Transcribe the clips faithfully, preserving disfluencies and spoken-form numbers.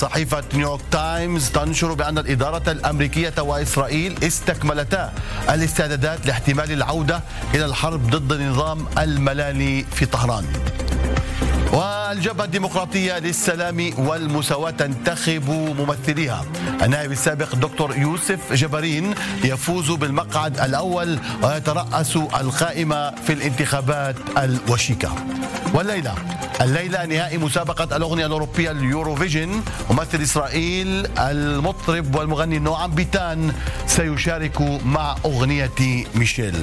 صحيفة نيويورك تايمز تنشر بأن الإدارة الأمريكية وإسرائيل استكملتا الاستعدادات لاحتمال العودة إلى الحرب ضد النظام الملالي في طهران. والجبهة الديمقراطية للسلام والمساواة تنتخب ممثليها. النائب السابق دكتور يوسف جبارين يفوز بالمقعد الأول ويترأس القائمة في الانتخابات الوشيكة. والليلة الليلة نهائي مسابقة الأغنية الأوروبية اليوروفيجن. ممثل إسرائيل المطرب والمغني نوعم بيتان سيشارك مع أغنية ميشيل.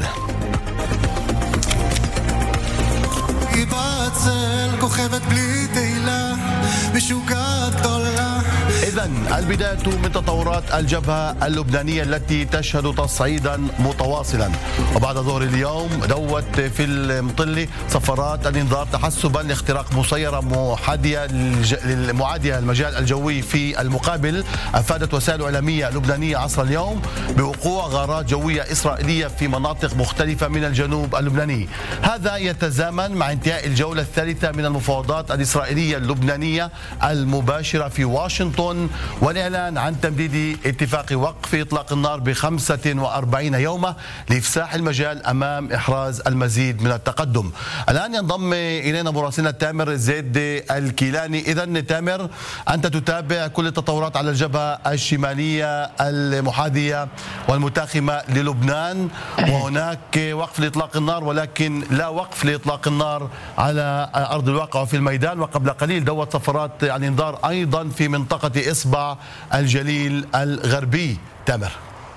إذن البداية من تطورات الجبهة اللبنانية التي تشهد تصعيدا متواصلا. وبعد ظهر اليوم دوت في المطلة صفارات الانذار تحسبا لاختراق مسيرة محادية معادية المجال الجوي في المقابل. أفادت وسائل إعلامية لبنانية عصر اليوم بوقوع غارات جوية إسرائيلية في مناطق مختلفة من الجنوب اللبناني. هذا يتزامن مع انتهاء الجولة الثالثة من المفاوضات الإسرائيلية اللبنانية المباشرة في واشنطن والإعلان عن تمديد اتفاق وقف إطلاق النار بخمسة وأربعين يوما لإفساح المجال أمام إحراز المزيد من التقدم. الآن ينضم إلينا مراسلنا تامر زيد الكيلاني. إذن تامر، أنت تتابع كل التطورات على الجبهة الشمالية المحاذية والمتاخمة للبنان، وهناك وقف لإطلاق النار ولكن لا وقف لإطلاق النار على أرض الواقع وفي الميدان. وقبل قليل دوت صفارات الانذار أيضا في منطقة إصبع الجليل الغربي. تامر.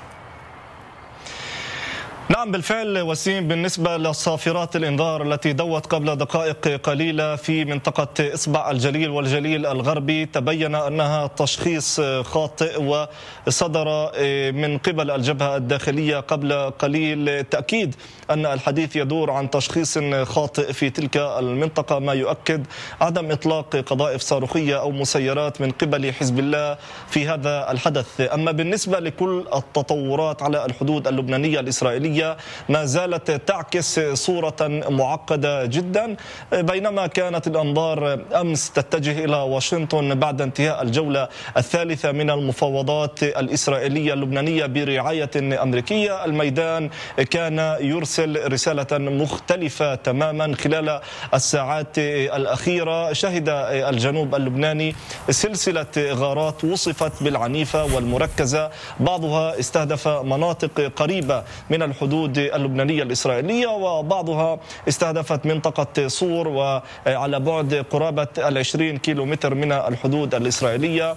نعم بالفعل وسيم، بالنسبة لصافرات الإنذار التي دوت قبل دقائق قليلة في منطقة إصبع الجليل والجليل الغربي تبين أنها تشخيص خاطئ وصدر من قبل الجبهة الداخلية قبل قليل. تأكيد أن الحديث يدور عن تشخيص خاطئ في تلك المنطقة، ما يؤكد عدم إطلاق قذائف صاروخية أو مسيرات من قبل حزب الله في هذا الحدث. أما بالنسبة لكل التطورات على الحدود اللبنانية الإسرائيلية ما زالت تعكس صورة معقدة جدا. بينما كانت الأنظار أمس تتجه إلى واشنطن بعد انتهاء الجولة الثالثة من المفاوضات الإسرائيلية اللبنانية برعاية أمريكية، الميدان كان يرسل رسالة مختلفة تماما. خلال الساعات الأخيرة شهد الجنوب اللبناني سلسلة غارات وصفت بالعنيفة والمركزة، بعضها استهدف مناطق قريبة من الحدود اللبنانية الإسرائيلية وبعضها استهدفت منطقة صور وعلى بعد قرابة العشرين كيلومتر من الحدود الإسرائيلية.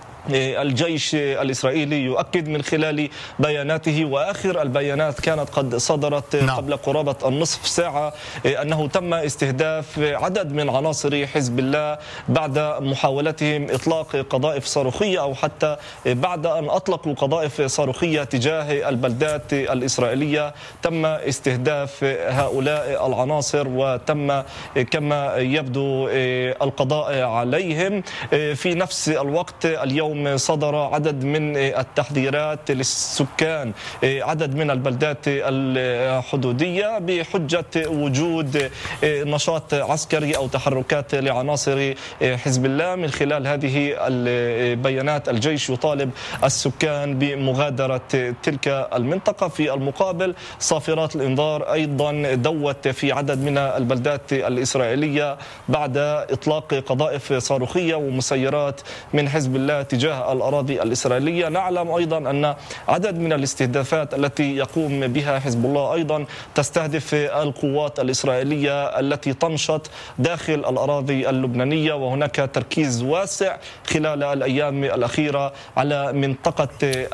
الجيش الإسرائيلي يؤكد من خلال بياناته، وآخر البيانات كانت قد صدرت قبل قرابة النصف ساعة، أنه تم استهداف عدد من عناصر حزب الله بعد محاولتهم إطلاق قذائف صاروخية أو حتى بعد أن أطلقوا قذائف صاروخية تجاه البلدات الإسرائيلية. تم استهداف هؤلاء العناصر وتم كما يبدو القضاء عليهم. في نفس الوقت اليوم صدر عدد من التحذيرات للسكان عدد من البلدات الحدودية بحجة وجود نشاط عسكري أو تحركات لعناصر حزب الله. من خلال هذه البيانات الجيش يطالب السكان بمغادرة تلك المنطقة. في المقابل صافرات الإنذار أيضا دوت في عدد من البلدات الإسرائيلية بعد إطلاق قذائف صاروخية ومسيرات من حزب الله تجاه الأراضي الإسرائيلية. نعلم أيضا أن عدد من الاستهدافات التي يقوم بها حزب الله أيضا تستهدف القوات الإسرائيلية التي تنشط داخل الأراضي اللبنانية، وهناك تركيز واسع خلال الأيام الأخيرة على منطقة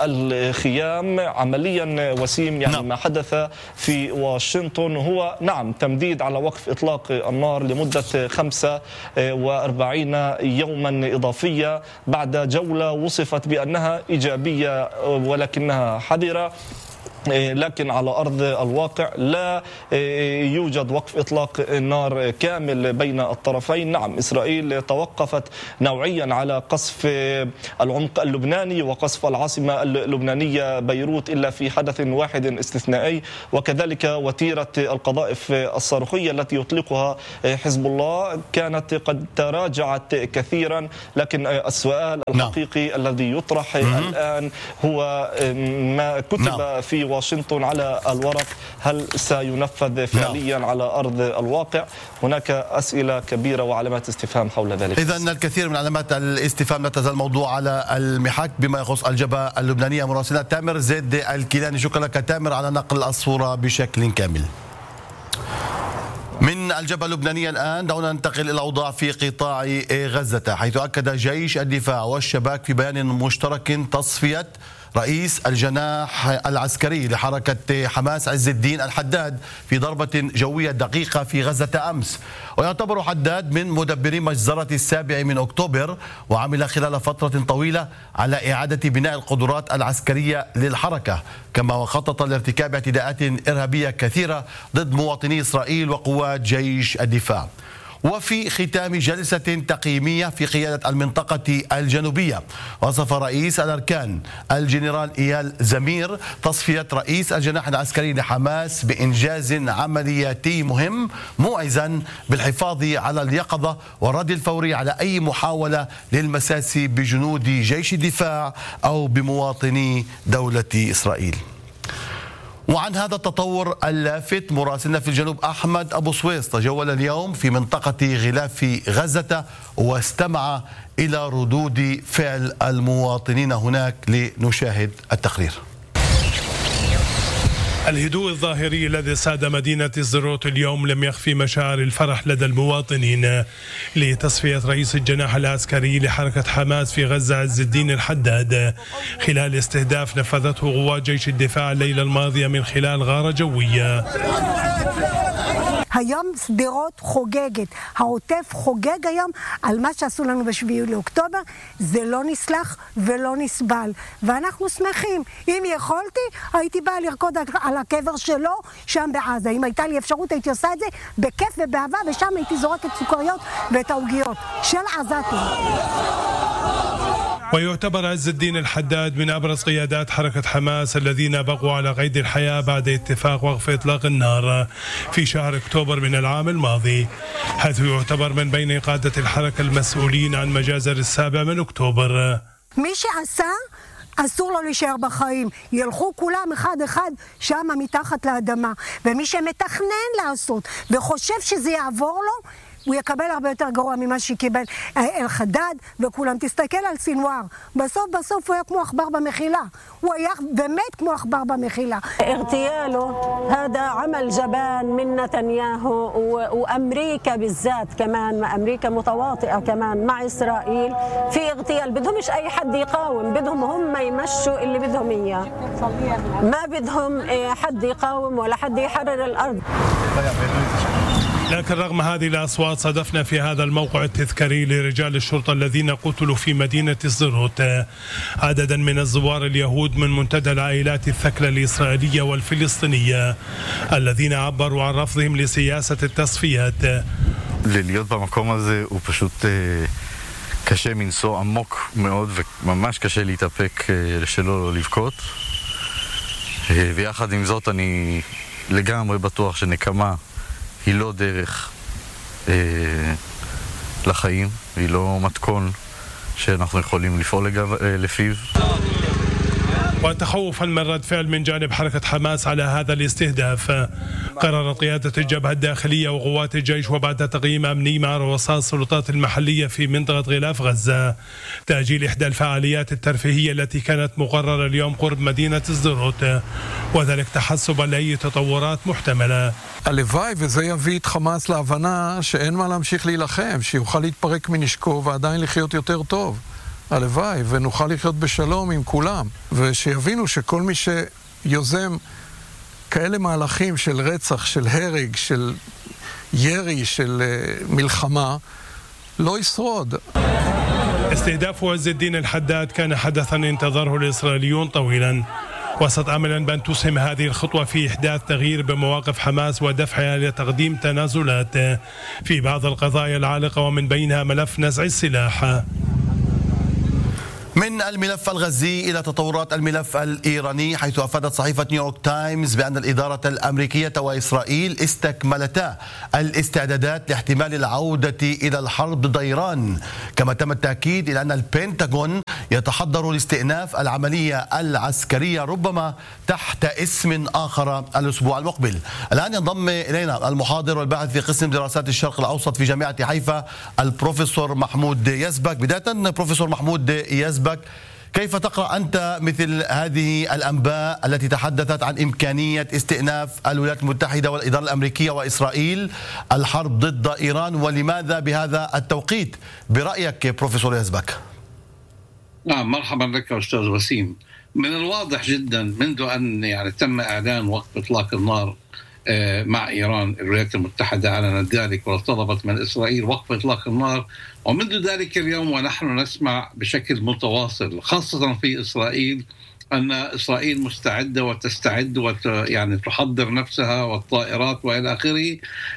الخيام. عمليا وسيم، يعني ما حدث في واشنطن هو نعم تمديد على وقف إطلاق النار لمدة خمسة وأربعين يوما إضافية بعد جولة وصفت بأنها إيجابية ولكنها حذرة. لكن على أرض الواقع لا يوجد وقف إطلاق النار كامل بين الطرفين. نعم، إسرائيل توقفت نوعيا على قصف العمق اللبناني وقصف العاصمة اللبنانية بيروت إلا في حدث واحد استثنائي، وكذلك وتيرة القذائف الصاروخية التي يطلقها حزب الله كانت قد تراجعت كثيرا. لكن السؤال الحقيقي الذي يطرح الآن هو ما كتب في واشنطن على الورق هل سينفذ فعليا على أرض الواقع؟ هناك أسئلة كبيرة وعلامات استفهام حول ذلك. إذن الكثير من علامات الاستفهام. لا تزال الموضوع على المحك بما يخص الجبهة اللبنانية. مراسلنا تامر زيد الكيلاني، شكرا لك تامر على نقل الصورة بشكل كامل. من الجبهة اللبنانية الآن دعونا ننتقل إلى الأوضاع في قطاع غزة، حيث أكد جيش الدفاع والشباك في بيان مشترك تصفية رئيس الجناح العسكري لحركة حماس عز الدين الحداد في ضربة جوية دقيقة في غزة أمس. ويعتبر حداد من مدبري مجزرة السابع من أكتوبر، وعمل خلال فترة طويلة على إعادة بناء القدرات العسكرية للحركة، كما وخطط لارتكاب اعتداءات إرهابية كثيرة ضد مواطني إسرائيل وقوات جيش الدفاع. وفي ختام جلسة تقييمية في قيادة المنطقة الجنوبية، وصف رئيس الأركان الجنرال إيال زمير تصفية رئيس الجناح العسكري لحماس بإنجاز عملياتي مهم، موعزا بالحفاظ على اليقظة والرد الفوري على أي محاولة للمساس بجنود جيش الدفاع أو بمواطني دولة إسرائيل. وعن هذا التطور اللافت، مراسلنا في الجنوب أحمد أبو سويس تجول اليوم في منطقة غلاف غزة واستمع إلى ردود فعل المواطنين هناك. لنشاهد التقرير. الهدوء الظاهري الذي ساد مدينة الزروت اليوم لم يخفي مشاعر الفرح لدى المواطنين لتصفية رئيس الجناح العسكري لحركة حماس في غزة عز الدين الحداد خلال استهداف نفذته قوات جيش الدفاع الليلة الماضية من خلال غارة جوية. היום שדרות חוגגת, העוטף חוגג היום על מה שעשו לנו בשביעי לאוקטובר. זה לא נסלח ולא נסבל, ואנחנו שמחים. אם יכולתי הייתי באה לרקוד על הקבר שלו שם בעזה. אם הייתה לי אפשרות הייתי עושה את זה בכיף ובאהבה, ושם הייתי זורקת סוכריות ואת העוגיות של עזתים. ويعتبر عز الدين الحداد من أبرز قيادات حركة حماس الذين بقوا على قيد الحياة بعد اتفاق وقف إطلاق النار في شهر أكتوبر من العام الماضي، حيث يعتبر من بين قادة الحركة المسؤولين عن مجازر السابع من أكتوبر. מי שעשה אסור לו להישאר בחיים, ילכו כולם אחד אחד שם מתחת לאדמה, ומי שמתכנן לעשות וחושב שזה יעבור לו הוא יקבל הרבה יותר גרוע ממה שקיבל אל-חדד, וכולם תסתכל על סינואר, בסוף בסוף הוא היה כמו אכבר במחילה, הוא היה באמת כמו אכבר במחילה. اغتياله هذا عمل جبان من نتنياهو وأمريكا بالذات كمان، أمريكا متواطئة كمان مع إسرائيل في اغتيال. بدهمش أي حد يقاوم، بدهم هم يمشوا اللي بدهم إياه، ما بدهم حد يقاوم ولا حد يحرر الأرض. لكن رغم هذه الأصوات صادفنا في هذا الموقع التذكاري لرجال الشرطة الذين قتلوا في مدينة الزروت عددا من الزوار اليهود من منتدى العائلات الثكلى الإسرائيلية والفلسطينية الذين عبروا عن رفضهم لسياسة التصفيات. להיות במקום הזה הוא פשוט קשה מנשוא, עמוק מאוד, וממש קשה להתאפק שלא לבכות. ויחד עם זאת אני לגמרי בטוח שנקמה היא לא דרך אה, לחיים, היא לא מתכון שאנחנו יכולים לפעול לגב, אה, לפיו. وتخوفا من رد فعل من جانب حركة حماس على هذا الاستهداف، قررت قيادة الجبهة الداخلية وقوات الجيش وبعد تقييم أمني مع رؤساء السلطات المحلية في منطقة غلاف غزة تأجيل إحدى الفعاليات الترفيهية التي كانت مقررة اليوم قرب مدينة الزروت، وذلك تحسبا لأي تطورات محتملة. הלוואי וזה יביא את חמאס להבנה שאין מה להמשיך להילחם, שיוכל להתפרק מנשקו ועדיין לחיות יותר טוב. הלוואי ונוכל לחיות בשלום עם כולם, ושיבינו שכל מי שיוזם כאלה מהלכים של רצח, של הרג, של ירי, של מלחמה, לא ישרוד. استهداف عز الدين الحداد كان حدثا انتظره الإسرائيليون طويلا، وسط أملا بأن تسهم هذه الخطوة في إحداث تغيير بمواقف حماس ودفعها لتقديم تنازلات في بعض القضايا العالقة ومن بينها ملف نزع السلاح. من الملف الغزي إلى تطورات الملف الإيراني، حيث أفادت صحيفة نيويورك تايمز بأن الإدارة الأمريكية وإسرائيل استكملتا الاستعدادات لاحتمال العودة إلى الحرب ضد إيران، كما تم التأكيد إلى أن البنتاغون يتحضر لاستئناف العملية العسكرية ربما تحت اسم آخر الأسبوع المقبل. الآن ينضم إلينا المحاضر والباحث في قسم دراسات الشرق الأوسط في جامعة حيفا البروفيسور محمود يزبك. بداية بروفيسور محمود يزبك، كيف تقرأ أنت مثل هذه الأنباء التي تحدثت عن إمكانية استئناف الولايات المتحدة والإدارة الأمريكية وإسرائيل الحرب ضد إيران، ولماذا بهذا التوقيت برأيك بروفيسور يزبك؟ نعم، مرحبا لك أستاذ وسيم. من الواضح جدا منذ أن يعني تم إعلان وقف إطلاق النار مع إيران، الولايات المتحدة أعلنت ذلك وطلبت من إسرائيل وقف إطلاق النار، ومنذ ذلك اليوم ونحن نسمع بشكل متواصل خاصة في إسرائيل أن إسرائيل مستعدة وتستعد وت يعني تحضر نفسها والطائرات وإلى آخره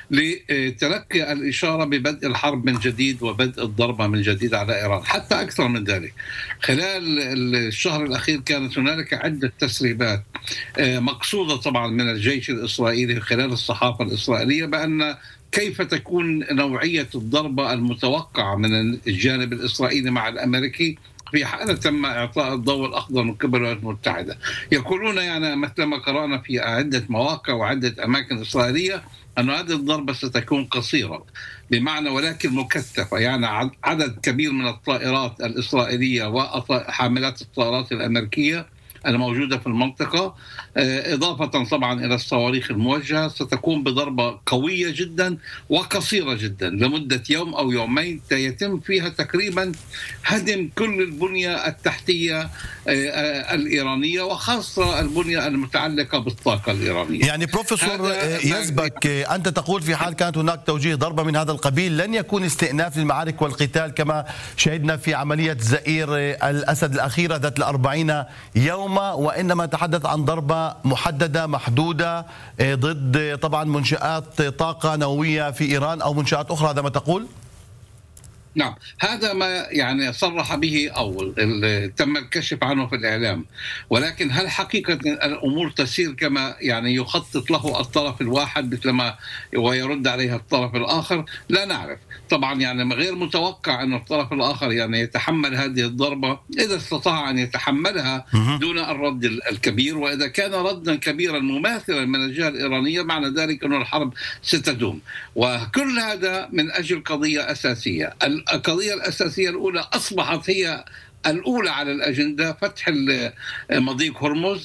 لتلقي الإشارة ببدء الحرب من جديد وبدء الضربة من جديد على إيران. حتى أكثر من ذلك، خلال الشهر الأخير كانت هنالك عدة تسريبات مقصودة طبعا من الجيش الإسرائيلي خلال الصحافة الإسرائيلية بأن كيف تكون نوعية الضربة المتوقعة من الجانب الإسرائيلي مع الأمريكي في حالة تم إعطاء الضوء الأخضر من قبل الولايات المتحدة. يقولون يعني مثل ما قرأنا في عدة مواقع وعدة أماكن إسرائيلية أن هذه الضربة ستكون قصيرة بمعنى ولكن مكثفة، يعني عدد كبير من الطائرات الإسرائيلية وحاملات الطائرات الأمريكية الموجودة في المنطقة، إضافة طبعا إلى الصواريخ الموجهة، ستكون بضربة قوية جدا وقصيرة جدا لمدة يوم أو يومين يتم فيها تقريبا هدم كل البنية التحتية الإيرانية وخاصة البنية المتعلقة بالطاقة الإيرانية. يعني بروفيسور يزبك، أنت تقول في حال كانت هناك توجيه ضربة من هذا القبيل لن يكون استئناف للمعارك والقتال كما شهدنا في عملية زئير الأسد الأخيرة ذات الأربعين يوم، وإنما تحدث عن ضربة محددة محدودة ضد طبعا منشآت طاقة نووية في إيران أو منشآت أخرى، هذا ما تقول؟ نعم، هذا ما يعني صرح به أو تم الكشف عنه في الإعلام، ولكن هل حقيقة الأمور تسير كما يعني يخطط له الطرف الواحد مثلما ويرد عليها الطرف الآخر؟ لا نعرف. طبعا يعني غير متوقع أن الطرف الآخر يعني يتحمل هذه الضربة إذا استطاع أن يتحملها دون الرد الكبير، وإذا كان ردا كبيرا مماثلا من الجهة الإيرانية معنى ذلك أن الحرب ستدوم. وكل هذا من أجل قضية أساسية. القضية الأساسية الأولى أصبحت هي الأولى على الأجندة، فتح مضيق هرمز،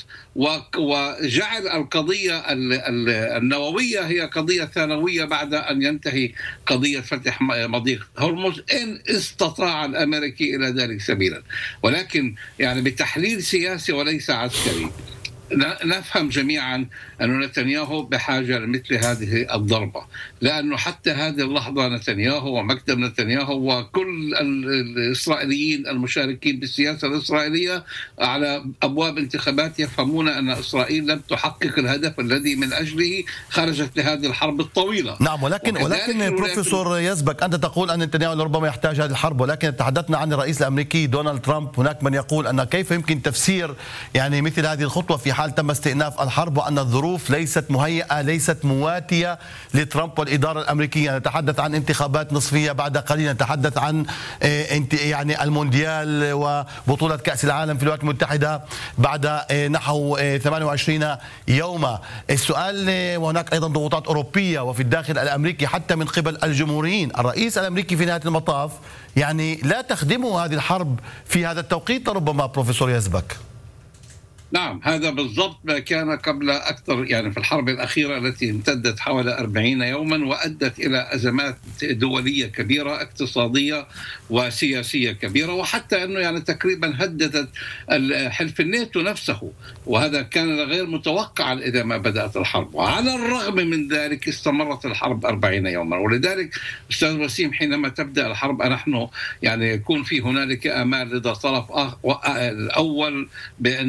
وجعل القضية النووية هي قضية ثانوية بعد أن ينتهي قضية فتح مضيق هرمز إن استطاع الأمريكي إلى ذلك سبيلا. ولكن يعني بتحليل سياسي وليس عسكري نفهم جميعا أن نتنياهو بحاجة لمثل هذه الضربة، لأنه حتى هذه اللحظة نتنياهو ومكتب نتنياهو وكل الإسرائيليين المشاركين بالسياسة الإسرائيلية على أبواب انتخابات يفهمون أن إسرائيل لم تحقق الهدف الذي من أجله خرجت لهذه الحرب الطويلة. نعم، ولكن ولكن بروفيسور يزبك، أنت تقول أن نتنياهو ربما يحتاج هذه الحرب، ولكن تحدثنا عن الرئيس الأمريكي دونالد ترامب. هناك من يقول أن كيف يمكن تفسير يعني مثل هذه الخطوة في حال تم استئناف الحرب وأن الظروف ليست مهيئة ليست مواتية لترامب والإدارة الأمريكية. نتحدث عن انتخابات نصفية بعد قليل، نتحدث عن يعني المونديال وبطولة كأس العالم في الولايات المتحدة بعد نحو ثمانية وعشرين يوما. السؤال، وهناك أيضا ضغوطات أوروبية وفي الداخل الأمريكي حتى من قبل الجمهوريين. الرئيس الأمريكي في نهاية المطاف يعني لا تخدمه هذه الحرب في هذا التوقيت ربما بروفيسور يزبك. نعم، هذا بالضبط ما كان قبل أكثر يعني في الحرب الأخيرة التي امتدت حوالي أربعين يوما وأدت إلى أزمات دولية كبيرة اقتصادية وسياسية كبيرة، وحتى أنه يعني تقريبا هددت حلف الناتو نفسه، وهذا كان غير متوقعا إذا ما بدأت الحرب. وعلى الرغم من ذلك استمرت الحرب أربعين يوما. ولذلك أستاذ وسيم حينما تبدأ الحرب نحن يعني يكون في هنالك آمال لدى الطرف الأول بأنه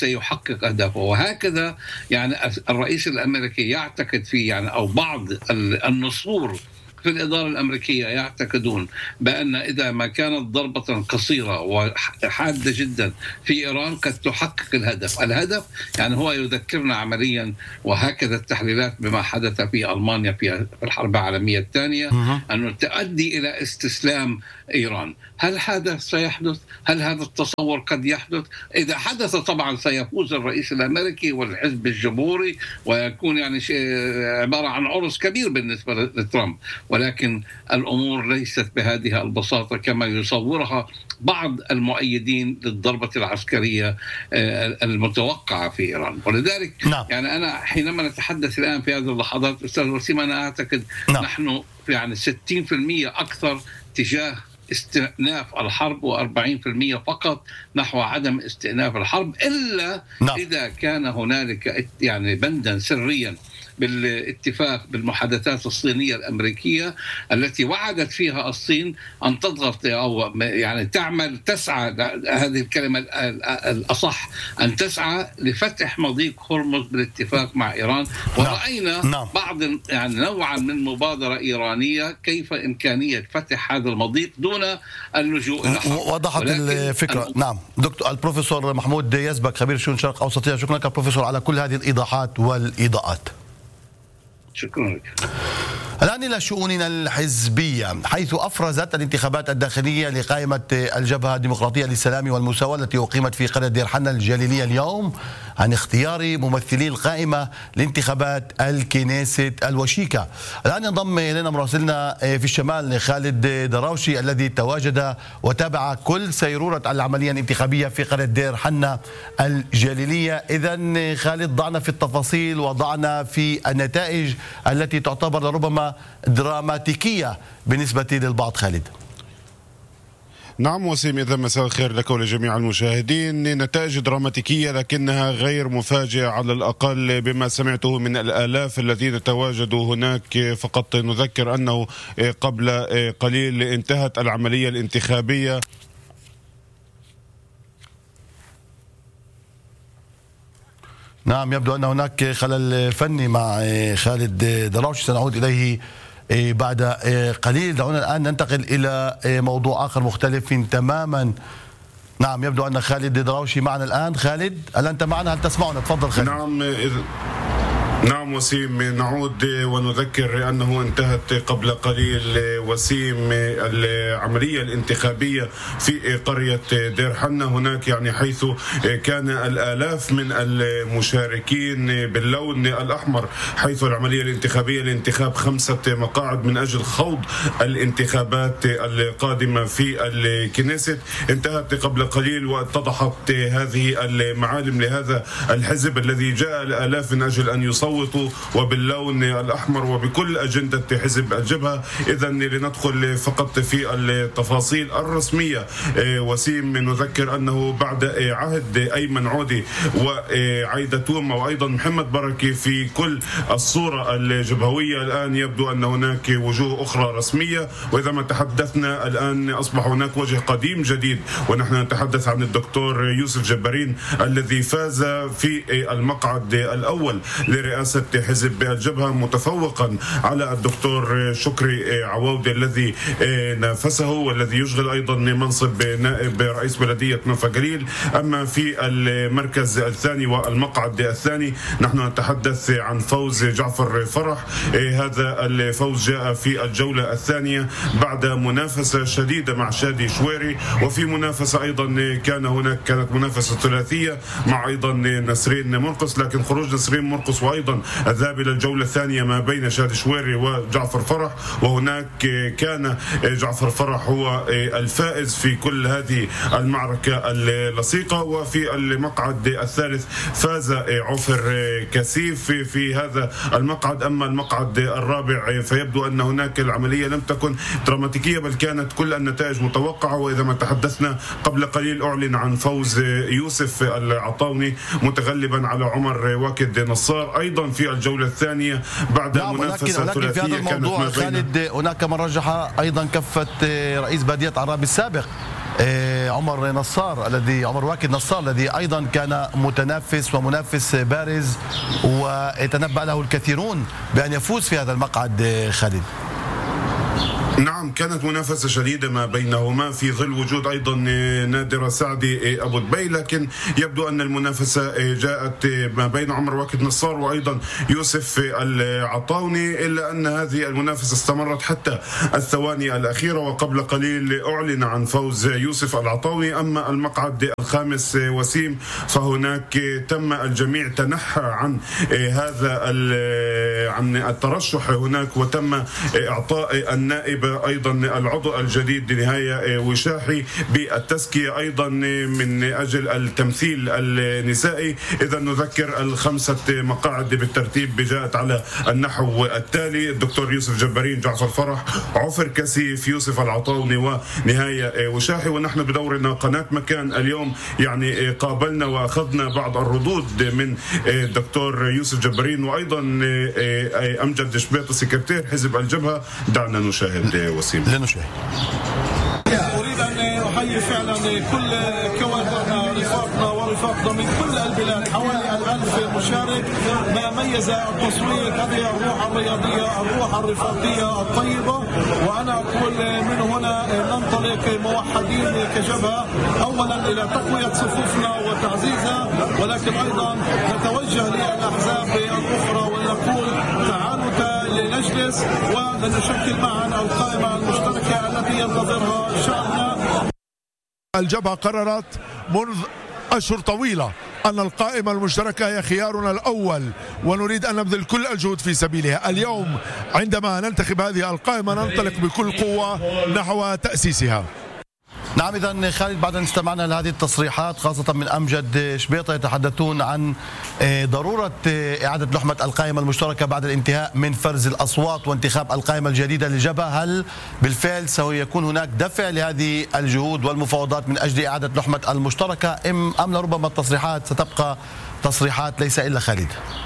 سيحقق أهدافه. وهكذا يعني الرئيس الأمريكي يعتقد فيه، يعني أو بعض النصور في الإدارة الأمريكية يعتقدون بأن إذا ما كانت ضربة قصيرة وحادة جدا في إيران قد تحقق الهدف. الهدف يعني هو يذكرنا عمليا، وهكذا التحليلات بما حدث في ألمانيا في الحرب العالمية الثانية، أنه تؤدي إلى استسلام إيران. هل هذا سيحدث؟ هل هذا التصور قد يحدث؟ إذا حدث طبعا سيفوز الرئيس الأمريكي والحزب الجمهوري، ويكون يعني عبارة عن عرس كبير بالنسبة لترامب. ولكن الأمور ليست بهذه البساطة كما يصورها بعض المؤيدين للضربة العسكرية المتوقعة في إيران. ولذلك نعم. يعني أنا حينما نتحدث الآن في هذه اللحظات أستاذ وسيم، أنا أعتقد نعم. نحن يعني ستين بالمئة أكثر تجاه استئناف الحرب وأربعين بالمئة فقط نحو عدم استئناف الحرب، إلا نعم. إذا كان هنالك يعني بندا سريا بالاتفاق بالمحادثات الصينية الأمريكية التي وعدت فيها الصين أن تضغط أو يعني تعمل تسعى، هذه الكلمة الأصح، أن تسعى لفتح مضيق هرمز بالاتفاق مع إيران. ورأينا نعم. بعض يعني نوعا من مبادرة إيرانية كيف إمكانية فتح هذا المضيق دون اللجوء إلى حرب. وضحت الفكرة. ال... نعم دكتور البروفيسور محمود يزبك خبير شؤون الشرق أوسطية، شكرا لك بروفيسور على كل هذه الإيضاحات والإضاءات. شكرا لك. الآن إلى شؤوننا الحزبية، حيث أفرزت الانتخابات الداخلية لقائمة الجبهة الديمقراطية للسلام والمساواة التي أقيمت في قرية دير حنة الجليلية اليوم عن اختيار ممثلي القائمة لانتخابات الكنيست الوشيكة. الآن ينضم إلينا مراسلنا في الشمال خالد دراوشي الذي تواجد وتابع كل سيرورة العملية الانتخابية في قرية دير حنة الجليلية. إذن خالد، ضعنا في التفاصيل وضعنا في النتائج التي تعتبر لربما دراماتيكية بالنسبة للبعض. خالد. نعم وسيم، إذا مساء الخير لك ولجميع المشاهدين. نتائج دراماتيكية لكنها غير مفاجئة على الأقل بما سمعته من الآلاف الذين تواجدوا هناك. فقط نذكر أنه قبل قليل انتهت العملية الانتخابية. نعم، يبدو أن هناك خلل فني مع خالد دراوشي، سنعود إليه بعد قليل. دعونا الآن ننتقل إلى موضوع آخر مختلف تماما. نعم، يبدو أن خالد دراوشي معنا الآن. خالد، هل أنت معنا؟ هل تسمعنا؟ تفضل خالد. نعم إذ... نعم وسيم، نعود ونذكر أنه انتهت قبل قليل وسيم العملية الانتخابية في قرية دير حنة هناك، يعني حيث كان الآلاف من المشاركين باللون الأحمر، حيث العملية الانتخابية لانتخاب خمسة مقاعد من أجل خوض الانتخابات القادمة في الكنيست انتهت قبل قليل. واتضحت هذه المعالم لهذا الحزب الذي جاء الآلاف من أجل أن يصوت وباللون الأحمر وبكل أجندة حزب الجبهة. إذا لندخل فقط في التفاصيل الرسمية وسيم، نذكر أنه بعد عهد أيمن عودي وعايدة توما وأيضا محمد بركي في كل الصورة الجبهوية، الآن يبدو أن هناك وجوه أخرى رسمية. وإذا ما تحدثنا الآن أصبح هناك وجه قديم جديد، ونحن نتحدث عن الدكتور يوسف جبارين الذي فاز في المقعد الأول لرئاسة حزب الجبهة متفوقا على الدكتور شكري عواودي الذي نافسه والذي يشغل أيضا منصب نائب رئيس بلدية منفى قليل. أما في المركز الثاني والمقعد الثاني نحن نتحدث عن فوز جعفر فرح. هذا الفوز جاء في الجولة الثانية بعد منافسة شديدة مع شادي شويري، وفي منافسة أيضا كان هناك كانت منافسة ثلاثية مع أيضا نسرين مرقس، لكن خروج نسرين مرقس وأيضا الذهاب إلى الجولة الثانية ما بين شادي شويري وجعفر فرح، وهناك كان جعفر فرح هو الفائز في كل هذه المعركة اللصيقة. وفي المقعد الثالث فاز عوفر كثيف في هذا المقعد. أما المقعد الرابع فيبدو أن هناك العملية لم تكن دراماتيكية بل كانت كل النتائج متوقعة. وإذا ما تحدثنا قبل قليل أعلن عن فوز يوسف العطاوني متغلبا على عمر واكد نصار أيضا في الجولة الثانية بعد نعم، منافسة ولكن ثلاثية. في هذا الموضوع خالد هناك من رجح أيضا كفة رئيس بلدية عراب السابق عمر نصار الذي عمر واكد نصار الذي أيضا كان متنافس ومنافس بارز ويتنبأ له الكثيرون بأن يفوز في هذا المقعد خالد. نعم، كانت منافسة شديدة ما بينهما في ظل وجود أيضا نادر سعدي أبو دبي، لكن يبدو أن المنافسة جاءت ما بين عمر واكد نصار وأيضا يوسف العطاوني، إلا أن هذه المنافسة استمرت حتى الثواني الأخيرة، وقبل قليل أعلن عن فوز يوسف العطاوني. أما المقعد الخامس وسيم فهناك تم الجميع تنحى عن هذا عن الترشح هناك، وتم إعطاء النائب أيضا العضو الجديد نهاية وشاحي بالتزكية أيضا من أجل التمثيل النسائي. إذا نذكر الخمسة مقاعد بالترتيب جاءت على النحو التالي: الدكتور يوسف جبارين، جعفر فرح، عفر كسيف، يوسف العطاوني ونهاية وشاحي. ونحن بدورنا قناة مكان اليوم يعني قابلنا وأخذنا بعض الردود من الدكتور يوسف جبارين وأيضا أمجد شبيط سكرتير حزب الجبهة. دعنا نشاهد وسيم. لنشاهد. أريد أن أحيي فعلا كل كوادرنا، رفاقنا ورفاقنا من كل البلاد، حوالي الألف مشارك. ما ميز التصويت هذه الروح الرياضية، الروح الرفاقية الطيبة. وأنا أقول من هنا ننطلق موحدين كجبهة، أولا إلى تقوية صفوفنا وتعزيزها، ولكن أيضا نتوجه للأحزاب الأخرى ونقول تعالوا لنجلس ولنشكل معا القائمة المشتركة التي ينتظرها شعبنا. الجبهة قررت منذ أشهر طويلة أن القائمة المشتركة هي خيارنا الأول، ونريد أن نبذل كل الجهود في سبيلها. اليوم عندما ننتخب هذه القائمة ننطلق بكل قوة نحو تأسيسها. نعم، إذا خالد بعد أن استمعنا لهذه التصريحات خاصة من أمجد شبيطة يتحدثون عن ضرورة إعادة لحمة القائمة المشتركة بعد الانتهاء من فرز الأصوات وانتخاب القائمة الجديدة للجبهة، هل بالفعل سيكون هناك دفع لهذه الجهود والمفاوضات من أجل إعادة لحمة المشتركة أم أم لربما التصريحات ستبقى تصريحات ليس إلا خالد؟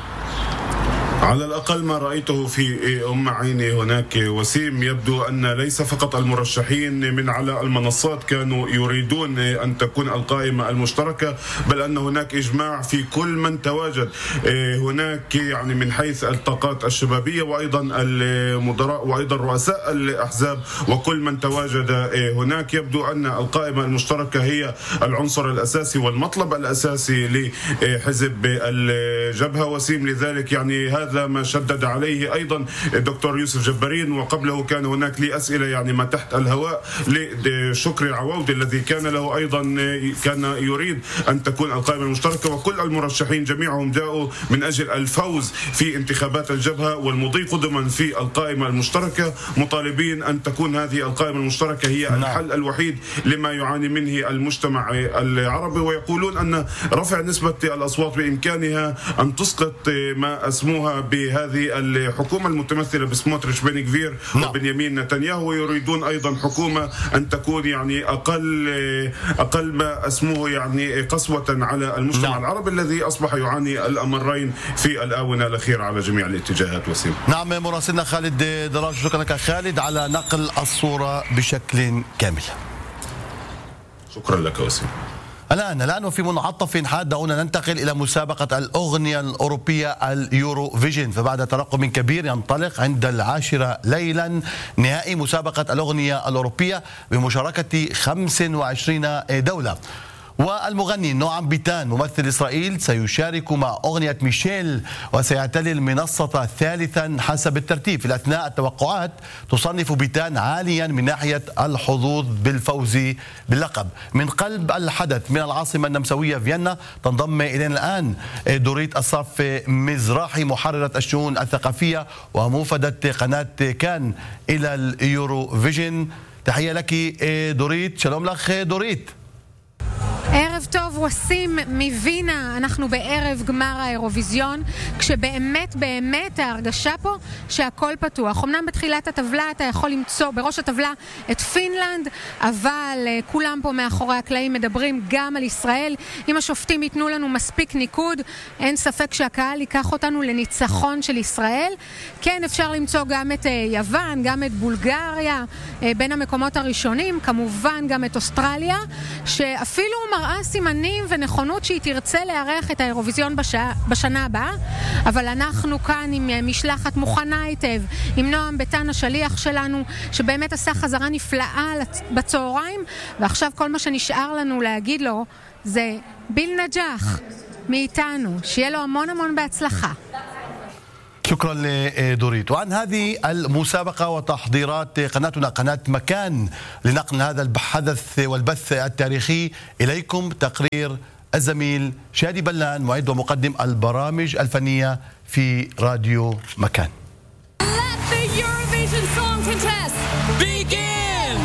على الأقل ما رأيته في أم عيني هناك وسيم، يبدو أن ليس فقط المرشحين من على المنصات كانوا يريدون أن تكون القائمة المشتركة، بل أن هناك إجماع في كل من تواجد هناك، يعني من حيث الطاقات الشبابية وأيضا المدراء وأيضا رؤساء الأحزاب وكل من تواجد هناك. يبدو أن القائمة المشتركة هي العنصر الأساسي والمطلب الأساسي لحزب الجبهة وسيم. لذلك يعني هذا ما شدد عليه أيضا الدكتور يوسف جبارين، وقبله كان هناك لي أسئلة يعني ما تحت الهواء لشكري العواودي الذي كان له أيضا كان يريد أن تكون القائمة المشتركة. وكل المرشحين جميعهم جاءوا من أجل الفوز في انتخابات الجبهة والمضي قدما في القائمة المشتركة، مطالبين أن تكون هذه القائمة المشتركة هي الحل الوحيد لما يعاني منه المجتمع العربي، ويقولون أن رفع نسبة الأصوات بإمكانها أن تسقط ما أسموها بهذه الحكومة المتمثلة بسموتريتش بن كفير وبنيامين نتنياهو، ويريدون أيضا حكومة أن تكون يعني أقل أقل ما أسموه يعني قسوة على المجتمع نعم. العربي الذي أصبح يعاني الأمرين في الآونة الأخيرة على جميع الاتجاهات وسيم. نعم، مراسلنا خالد دراج، شكرا لك خالد على نقل الصورة بشكل كامل. شكرا لك وسيم. الآن الآن وفي منعطف حاد دعونا ننتقل إلى مسابقة الأغنية الأوروبية اليورو فيجن. فبعد ترقب كبير ينطلق عند العاشرة ليلا نهائي مسابقة الأغنية الأوروبية بمشاركة خمس وعشرين دولة. والمغني نوعام بيتان ممثل إسرائيل سيشارك مع أغنية ميشيل وسيعتلي المنصة ثالثا حسب الترتيب. في الأثناء التوقعات تصنف بيتان عاليا من ناحية الحظوظ بالفوز باللقب. من قلب الحدث من العاصمة النمساوية فيينا تنضم إلينا الآن دوريت الصف مزراحي محررة الشؤون الثقافية وموفدة قناة كان إلى اليورو فيجن. تحية لك دوريت. شلوم لك دوريت. ערב טוב, וסים מווינה. אנחנו בערב גמר האירוויזיון, כשבאמת באמת ההרגשה פה שהכל פתוח. אמנם בתחילת הטבלה אתה יכול למצוא בראש הטבלה את פינלנד, אבל uh, כולם פה מאחורי הקלעים מדברים גם על ישראל. אם השופטים ייתנו לנו מספיק ניקוד, אין ספק שהקהל ייקח אותנו לניצחון של ישראל. כן, אפשר למצוא גם את uh, יוון, גם את בולגריה, uh, בין המקומות הראשונים, כמובן גם את אוסטרליה, שאפילו מראה סימנים ונכונות שהיא תרצה לארח את האירוויזיון בש... בשנה הבאה, אבל אנחנו כאן עם משלחת מוכנה היטב, עם נועם ביטן השליח שלנו, שבאמת עשה חזרה נפלאה בצהריים, ועכשיו כל מה שנשאר לנו להגיד לו זה ביל נג'ח מאיתנו, שיהיה לו המון המון בהצלחה. شكرا لدوريت. وعن هذه المسابقة وتحضيرات قناتنا قناة مكان لنقل هذا الحدث والبث التاريخي إليكم تقرير الزميل شادي بلان، معد ومقدم البرامج الفنية في راديو مكان. Let the Eurovision Song Contest begin!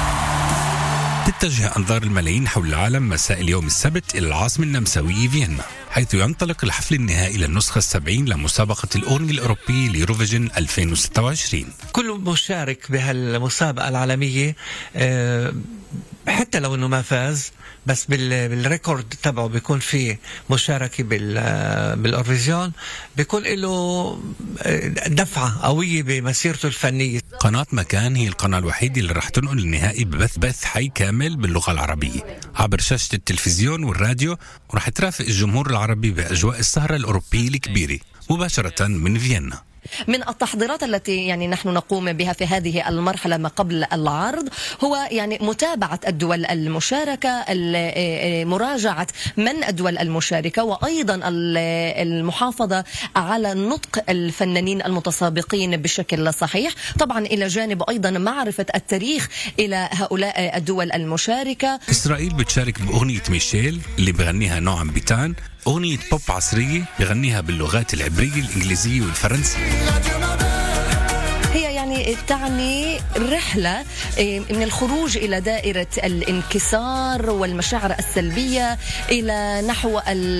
تتجه أنظار الملايين حول العالم مساء اليوم السبت إلى العاصمة النمساوية فيينا، حيث ينطلق الحفل النهائي للنسخة السبعين لمسابقة الأغنية الأوروبية ليوروفيجن ألفين وستة وعشرين. كل مشارك بهالمسابقة العالمية حتى لو أنه ما فاز، بس بالريكورد تبعه بيكون فيه مشاركة بالأوروفيجن، بيكون له دفعة قوية بمسيرته الفنية. قناة مكان هي القناة الوحيدة اللي رح تنقل النهائي ببث بث حي كامل باللغة العربية عبر شاشة التلفزيون والراديو، ورح ترافق الجمهور العربي بأجواء السهرة الأوروبية الكبيرة مباشرة من فيينا. من التحضيرات التي يعني نحن نقوم بها في هذه المرحلة ما قبل العرض هو يعني متابعة الدول المشاركة، مراجعة من الدول المشاركة، وأيضا المحافظة على نطق الفنانين المتسابقين بشكل صحيح، طبعا إلى جانب أيضا معرفة التاريخ إلى هؤلاء الدول المشاركة. إسرائيل بتشارك بأغنية ميشيل اللي بغنيها نوعم بيتان، أغنية بوب عصرية بغنيها باللغات العبرية الإنجليزية والفرنسية. هي يعني تعني رحلة من الخروج إلى دائرة الانكسار والمشاعر السلبية إلى نحو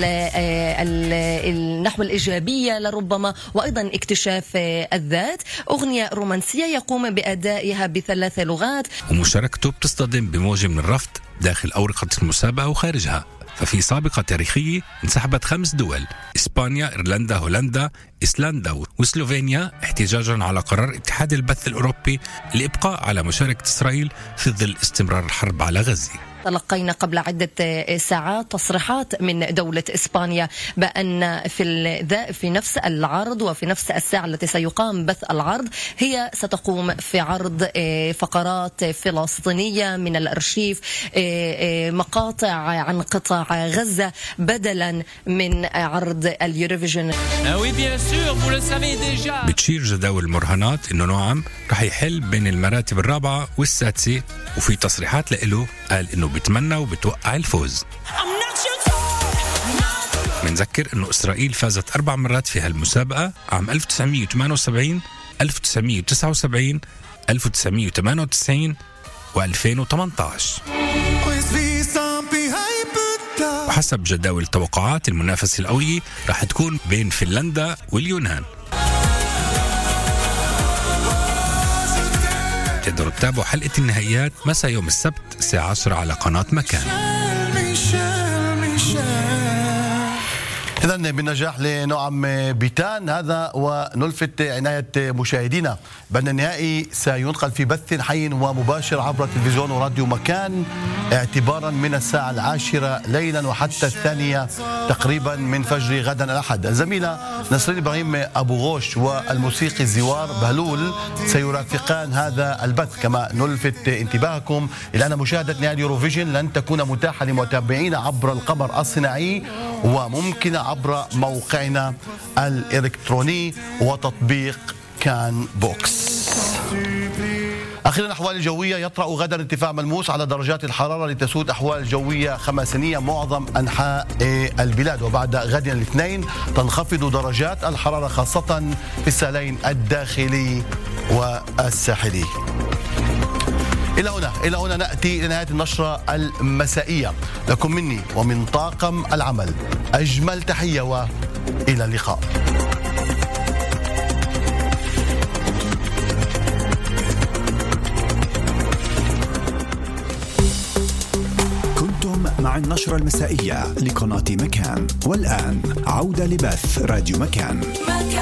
النحو الإيجابية لربما، وأيضا اكتشاف الذات. أغنية رومانسية يقوم بأدائها بثلاث لغات، ومشاركته بتصطدم بموجة من الرفض داخل أورقة المسابقة وخارجها. ففي سابقة تاريخية انسحبت خمس دول: إسبانيا، إيرلندا، هولندا، إيسلندا وسلوفينيا، احتجاجا على قرار اتحاد البث الأوروبي الإبقاء على مشاركة إسرائيل في ظل استمرار الحرب على غزة. تلقينا قبل عدة ساعات تصريحات من دولة إسبانيا بأن في في نفس العرض وفي نفس الساعة التي سيقام بث العرض هي ستقوم في عرض فقرات فلسطينية من الأرشيف، مقاطع عن قطاع غزة بدلا من عرض اليوروفيجن. بتشير جداول المراهنات إنه نوعم رح يحل بين المراتب الرابعة والسادسة، وفي تصريحات له قال إنه بتمنى وبتوقع الفوز. منذكر إنه إسرائيل فازت أربع مرات في هالمسابقة عام ألف وتسعمية وثمانية وسبعين، ألف وتسعمية وتسعة وسبعين، ألف وتسعمية وثمانية وتسعين وألفين وثمانية عشر. وحسب جداول التوقعات المنافسة القوية راح تكون بين فنلندا واليونان. تقدروا تتابعوا حلقة النهائيات مساء يوم السبت الساعة عشرة على قناة مكان. إذن بالنجاح لنوعم بيتان هذا، ونلفت عناية مشاهدينا بأن النهائي سينقل في بث حي ومباشر عبر تلفزيون وراديو مكان اعتبارا من الساعة العاشرة ليلا وحتى الثانية تقريبا من فجر غدا الأحد. الزميلة نسرين إبراهيم أبو غوش والموسيقي زوار بهلول سيرافقان هذا البث. كما نلفت انتباهكم إلى أن مشاهدة نهائي يوروفيجن لن تكون متاحة لمتابعين عبر القمر الصناعي، وممكنة عبر موقعنا الإلكتروني وتطبيق كان بوكس. أخيرا الأحوال الجوية، يطرأ غدا ارتفاع ملموس على درجات الحرارة لتسود أحوال جوية خماسينية معظم أنحاء البلاد، وبعد غد الاثنين تنخفض درجات الحرارة خاصة في السهلين الداخلي والساحلي. إلى هنا إلى هنا نأتي لنهاية النشرة المسائية. لكم مني ومن طاقم العمل أجمل تحية وإلى اللقاء. كنتم مع النشرة المسائية لقناة مكان، والآن عودة لبث راديو مكان.